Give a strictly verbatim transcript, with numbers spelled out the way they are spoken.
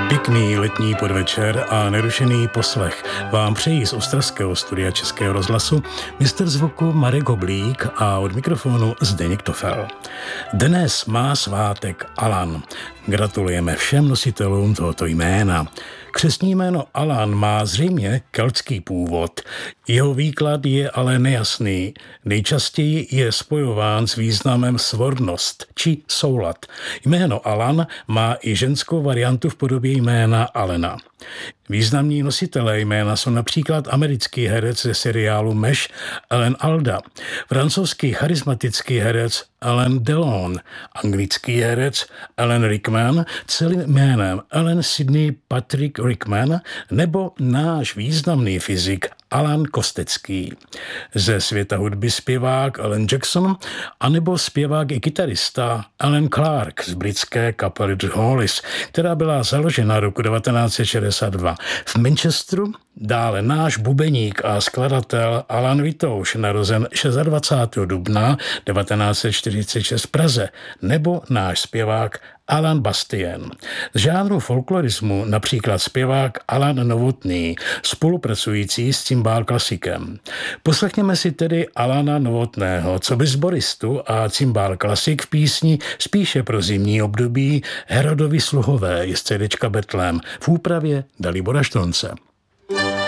Pěkný letní podvečer a nerušený poslech vám přejí z ostravského studia Českého rozhlasu mistr zvuku Marek Hoblík a od mikrofonu Zdeněk Tofel. Dnes má svátek Alan. Gratulujeme všem nositelům tohoto jména. Křestní jméno Alan má zřejmě keltský původ. Jeho výklad je ale nejasný. Nejčastěji je spojován s významem svornost či soulad. Jméno Alan má i ženskou variantu v podobě jména Alena. Významní nositelé jména jsou například americký herec ze seriálu Mesh Alan Alda, francouzský charismatický herec Alain Delon, anglický herec Alan Rickman, celým jménem Alan Sidney Patrick Rickman, nebo náš významný fyzik Alan Kostecký. Ze světa hudby zpěvák Alan Jackson, anebo zpěvák i kytarista Alan Clark z britské kapely The Hollies, která byla založena roku devatenáct set šedesát dva. V Manchesteru dále náš bubeník a skladatel Alan Vitouš, narozen dvacátého šestého dubna devatenáct set čtyřicet šest v Praze, nebo náš zpěvák Alan Bastien. Z žánru folklorismu například zpěvák Alan Novotný, spolupracující s cimbál klasikem. Poslechněme si tedy Alana Novotného, co by sboristu a cimbál klasik v písni spíše pro zimní období Herodovi sluhové z cédéčka Betlém v úpravě Dalibora Štronce.